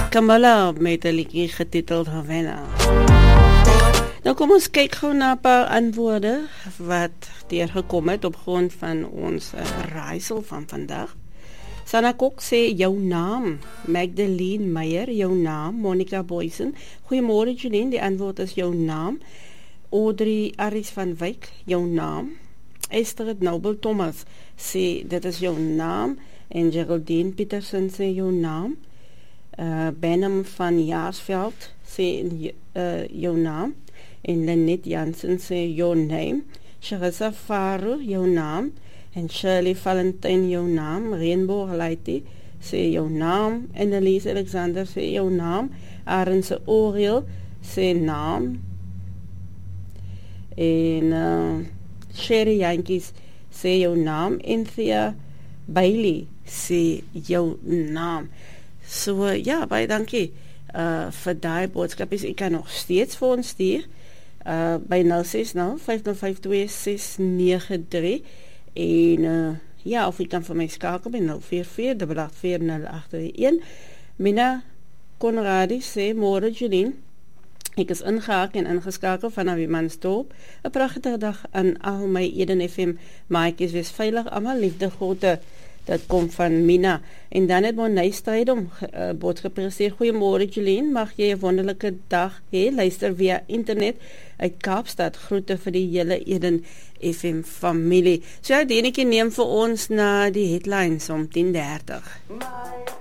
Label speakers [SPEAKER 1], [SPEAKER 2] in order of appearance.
[SPEAKER 1] Camilla met 'n liedjie getiteld Havana. Nou kom ons kyk gou na 'n paar antwoorde wat deurgekom het op grond van ons raaisel van vandag. Sana Kok sê jou naam, Magdalene Meyer, jou naam, Monica Boysen. Goeiemôre Janine, die antwoord is jou naam. Audrey Aris van Wyk, jou naam. Esther Noble Thomas sê dit is jou naam. En Geraldine Petersen sê jou naam. Benham van Jaarsveld sê jou naam. En Lynette Jansen sê your name. Charissa Faru, jou naam. En Shirley Valentine, jou naam. Rainbow Lighty sê jou naam. En Elise Alexander sê jou naam. Arendse Oriel sê naam. En Sherry Yankees sê jou naam. En Thea Bailey sê jou naam. So ja, baie dankie vir daai boodskapies. Ek kan nog steeds vir ons stuur by 060-505-2693 en ja, of ek kan vir my skakel by 044-884-0831. Mina Conradi sê, môre Janine, ek is ingehaak en ingeskakel vanaf Wiemannsdorp. 'n pragtige dag aan al my Eden FM maatjies, wees veilig, almal liefde groete. Dat kom van Mina. En dan het Monay Strydom boodskap gepresteer. Goeiemôre Jolien, mag jy 'n wonderlike dag hê. Luister via internet uit Kaapstad. Groete vir die hele Eden FM familie. So ja, Denetjie neem vir ons na die headlines om 10:30.